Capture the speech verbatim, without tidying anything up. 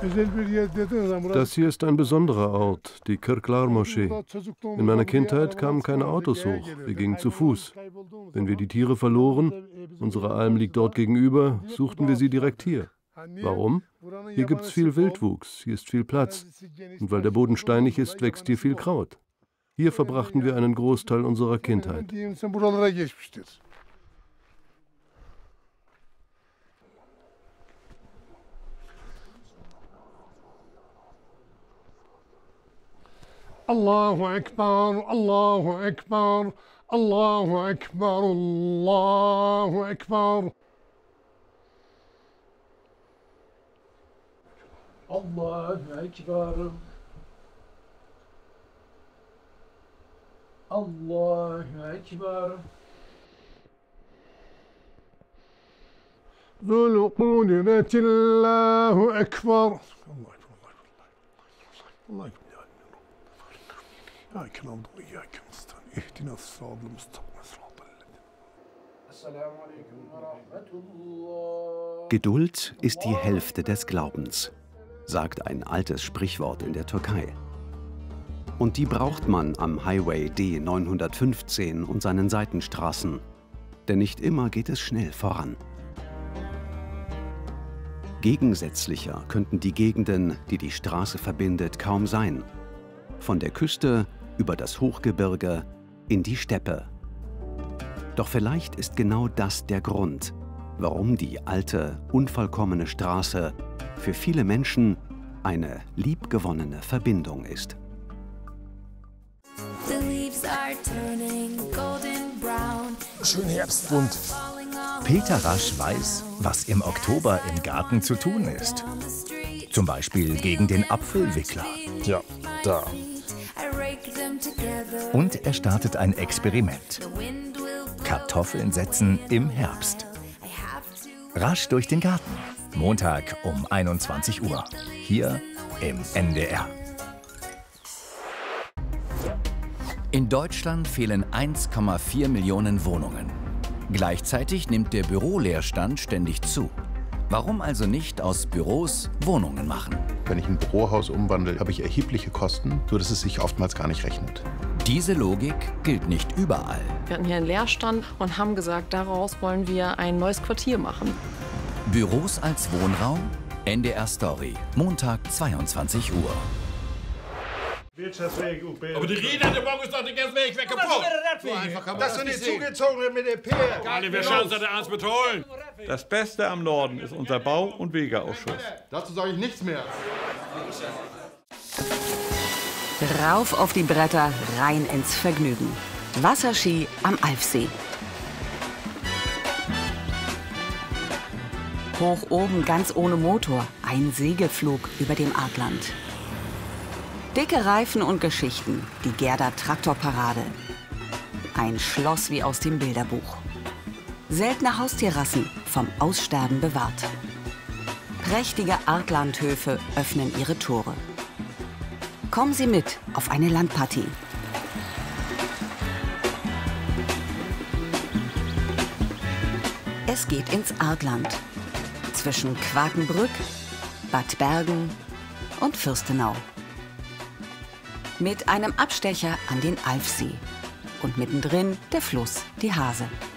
Das hier ist ein besonderer Ort, die Kırklar-Moschee. In meiner Kindheit kamen keine Autos hoch, wir gingen zu Fuß. Wenn wir die Tiere verloren, unsere Alm liegt dort gegenüber, suchten wir sie direkt hier. Warum? Hier gibt es viel Wildwuchs, hier ist viel Platz. Und weil der Boden steinig ist, wächst hier viel Kraut. Hier verbrachten wir einen Großteil unserer Kindheit. Allahu Akbar, Allahu Akbar, Allahu Akbar, Allahu Akbar. Allahu Akbar. Allahu Akbar. Zul Qudratillahu Akbar. Allah Akbar. Geduld ist die Hälfte des Glaubens, sagt ein altes Sprichwort in der Türkei. Und die braucht man am Highway D neunhundertfünfzehn und seinen Seitenstraßen, denn nicht immer geht es schnell voran. Gegensätzlicher könnten die Gegenden, die die Straße verbindet, kaum sein. Von der Küste über das Hochgebirge in die Steppe. Doch vielleicht ist genau das der Grund, warum die alte, unvollkommene Straße für viele Menschen eine liebgewonnene Verbindung ist. Schön herbstbunt. Peter Rasch weiß, was im Oktober im Garten zu tun ist. Zum Beispiel gegen den Apfelwickler. Ja, da. Und er startet ein Experiment. Kartoffeln setzen im Herbst. Rasch durch den Garten. Montag um einundzwanzig Uhr. Hier im N D R. In Deutschland fehlen eins Komma vier Millionen Wohnungen. Gleichzeitig nimmt der Büroleerstand ständig zu. Warum also nicht aus Büros Wohnungen machen? Wenn ich ein Bürohaus umwandle, habe ich erhebliche Kosten, sodass es sich oftmals gar nicht rechnet. Diese Logik gilt nicht überall. Wir hatten hier einen Leerstand und haben gesagt, daraus wollen wir ein neues Quartier machen. Büros als Wohnraum? N D R Story, Montag zweiundzwanzig Uhr. Aber die Räder, der Wagen ist doch den ganzen Weg weg kaputt. So einfach kann man das, das sind die zugezogenen mit dem Peer. Gar nicht, wir schauen uns ernst mit holen. Das Beste am Norden ist unser Bau- und Wegeausschuss. Dazu sage ich nichts mehr. Rauf auf die Bretter, rein ins Vergnügen. Wasserski am Alfsee. Hoch oben, ganz ohne Motor, ein Segelflug über dem Artland. Dicke Reifen und Geschichten, die Gerda Traktorparade. Ein Schloss wie aus dem Bilderbuch. Seltene Haustierrassen, vom Aussterben bewahrt. Prächtige Artlandhöfe öffnen ihre Tore. Kommen Sie mit auf eine Landpartie. Es geht ins Artland. Zwischen Quakenbrück, Bad Bergen und Fürstenau. Mit einem Abstecher an den Alfsee. Und mittendrin der Fluss, die Hase.